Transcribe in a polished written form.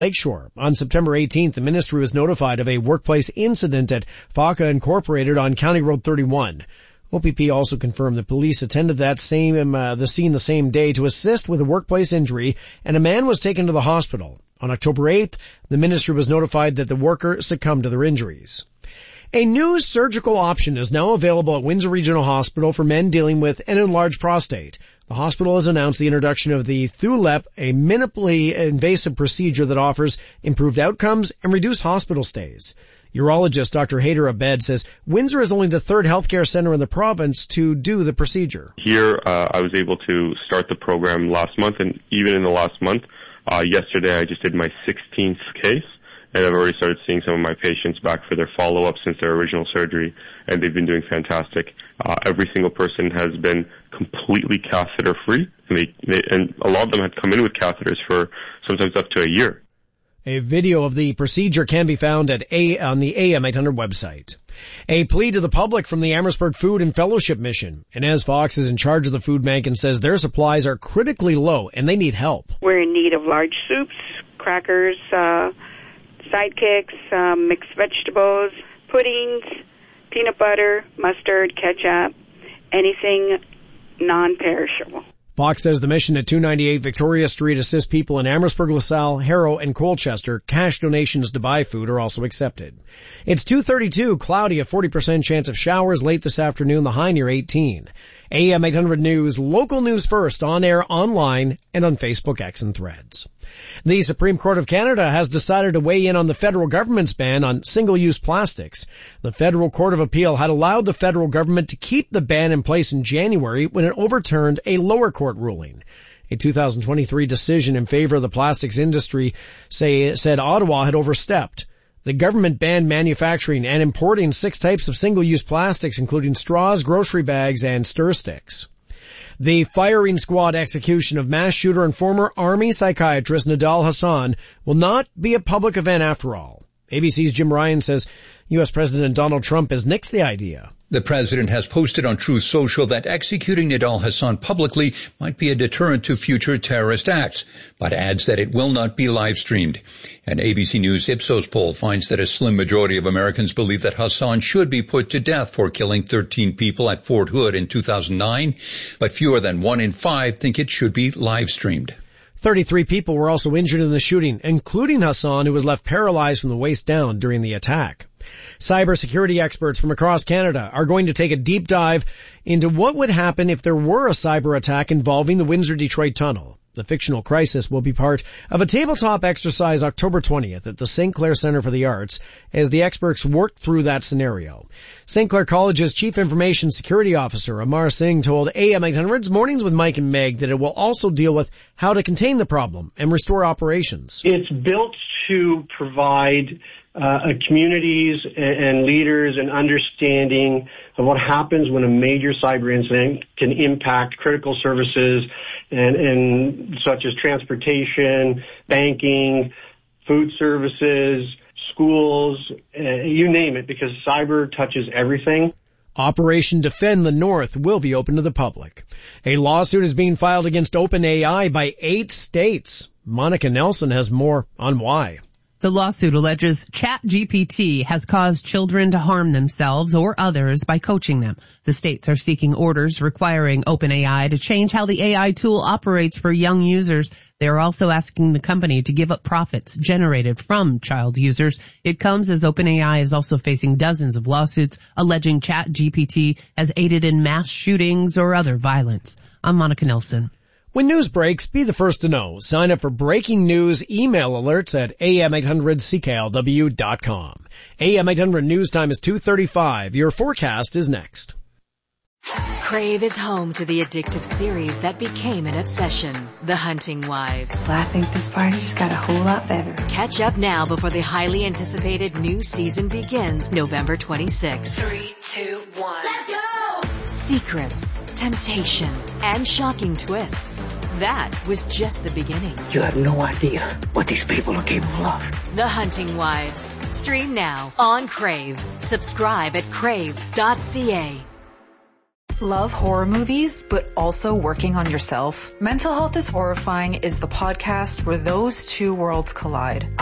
Lakeshore. On September 18th, the ministry was notified of a workplace incident at Vaca Incorporated on County Road 31. OPP also confirmed that police attended the scene the same day to assist with a workplace injury, and a man was taken to the hospital. On October 8th, the ministry was notified that the worker succumbed to their injuries. A new surgical option is now available at Windsor Regional Hospital for men dealing with an enlarged prostate. The hospital has announced the introduction of the Thulep, a minimally invasive procedure that offers improved outcomes and reduced hospital stays. Urologist Dr. Haider Abed says Windsor is only the third healthcare center in the province to do the procedure. Here, I was able to start the program last month, and even in the last month, yesterday I just did my 16th case, and I've already started seeing some of my patients back for their follow-up since their original surgery, and they've been doing fantastic. Every single person has been completely catheter-free, and a lot of them had come in with catheters for sometimes up to a year. A video of the procedure can be found on the AM 800 website. A plea to the public from the Amherstburg Food and Fellowship Mission. Inez Fox is in charge of the food bank and says their supplies are critically low and they need help. We're in need of large soups, crackers, sidekicks, mixed vegetables, puddings, peanut butter, mustard, ketchup, anything non-perishable. Fox says the mission at 298 Victoria Street assists people in Amherstburg, LaSalle, Harrow, and Colchester. Cash donations to buy food are also accepted. It's 2:32, cloudy, a 40% chance of showers late this afternoon, the high near 18. AM 800 News, local news first, on air, online, and on Facebook, X, and Threads. The Supreme Court of Canada has decided to weigh in on the federal government's ban on single-use plastics. The Federal Court of Appeal had allowed the federal government to keep the ban in place in January when it overturned a lower court ruling. A 2023 decision in favor of the plastics industry said Ottawa had overstepped. The government banned manufacturing and importing 6 types of single-use plastics, including straws, grocery bags, and stir sticks. The firing squad execution of mass shooter and former Army psychiatrist Nidal Hasan will not be a public event after all. ABC's Jim Ryan says U.S. President Donald Trump has nixed the idea. The president has posted on Truth Social that executing Nidal Hasan publicly might be a deterrent to future terrorist acts, but adds that it will not be live streamed. An ABC News Ipsos poll finds that a slim majority of Americans believe that Hasan should be put to death for killing 13 people at Fort Hood in 2009, but fewer than 1 in 5 think it should be live streamed. 33 people were also injured in the shooting, including Hasan, who was left paralyzed from the waist down during the attack. Cybersecurity experts from across Canada are going to take a deep dive into what would happen if there were a cyber attack involving the Windsor-Detroit Tunnel. The fictional crisis will be part of a tabletop exercise October 20th at the St. Clair Centre for the Arts as the experts work through that scenario. St. Clair College's Chief Information Security Officer Amar Singh told AM 800's Mornings with Mike and Meg that it will also deal with how to contain the problem and restore operations. It's built to provide communities and leaders an understanding of what happens when a major cyber incident can impact critical services and such as transportation, banking, food services, schools, you name it, because cyber touches everything. Operation Defend the North will be open to the public. A lawsuit is being filed against OpenAI by 8 states. Monica Nelson has more on why. The lawsuit alleges ChatGPT has caused children to harm themselves or others by coaching them. The states are seeking orders requiring OpenAI to change how the AI tool operates for young users. They are also asking the company to give up profits generated from child users. It comes as OpenAI is also facing dozens of lawsuits alleging ChatGPT has aided in mass shootings or other violence. I'm Monica Nelson. When news breaks, be the first to know. Sign up for breaking news email alerts at am800cklw.com. AM 800 news time is 2:35. Your forecast is next. Crave is home to the addictive series that became an obsession, The Hunting Wives. Well, I think this party just got a whole lot better. Catch up now before the highly anticipated new season begins November 26th. 3, 2, 1. Let's go! Secrets, temptation, and shocking twists. That was just the beginning. You have no idea what these people are capable of. The Hunting Wives. Stream now on Crave. Subscribe at crave.ca. Love horror movies, but also working on yourself? Mental Health is Horrifying is the podcast where those two worlds collide.